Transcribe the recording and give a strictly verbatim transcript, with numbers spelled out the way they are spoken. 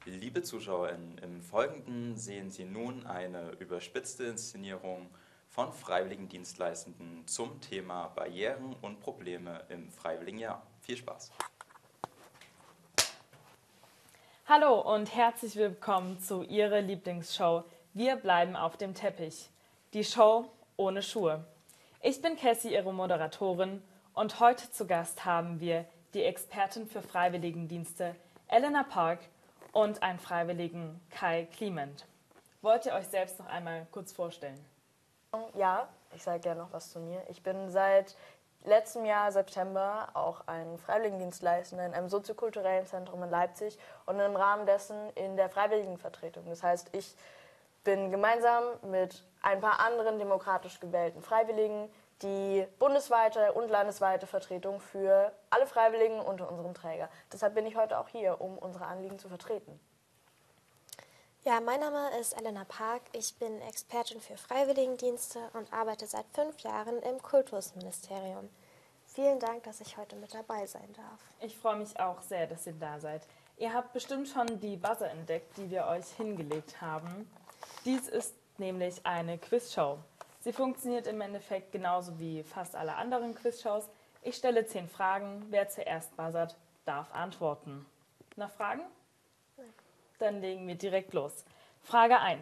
Liebe ZuschauerInnen, im Folgenden sehen Sie nun eine überspitzte Inszenierung von Freiwilligendienstleistenden zum Thema Barrieren und Probleme im Freiwilligenjahr. Viel Spaß! Hallo und herzlich willkommen zu Ihrer Lieblingsshow Wir bleiben auf dem Teppich. Die Show ohne Schuhe. Ich bin Cassie, Ihre Moderatorin, und heute zu Gast haben wir die Expertin für Freiwilligendienste Elena Park und einen Freiwilligen Kai Clement. Wollt ihr euch selbst noch einmal kurz vorstellen? Ja, ich sage gerne noch was zu mir. Ich bin seit letztem Jahr September auch ein Freiwilligendienstleistender in einem soziokulturellen Zentrum in Leipzig und im Rahmen dessen in der Freiwilligenvertretung. Das heißt, ich bin gemeinsam mit ein paar anderen demokratisch gewählten Freiwilligen die bundesweite und landesweite Vertretung für alle Freiwilligen unter unserem Träger. Deshalb bin ich heute auch hier, um unsere Anliegen zu vertreten. Ja, mein Name ist Elena Park. Ich bin Expertin für Freiwilligendienste und arbeite seit fünf Jahren im Kultusministerium. Vielen Dank, dass ich heute mit dabei sein darf. Ich freue mich auch sehr, dass ihr da seid. Ihr habt bestimmt schon die Buzzer entdeckt, die wir euch hingelegt haben. Dies ist nämlich eine Quizshow. Sie funktioniert im Endeffekt genauso wie fast alle anderen Quizshows. Ich stelle zehn Fragen. Wer zuerst buzzert, darf antworten. Noch Fragen? Dann legen wir direkt los. Frage eins.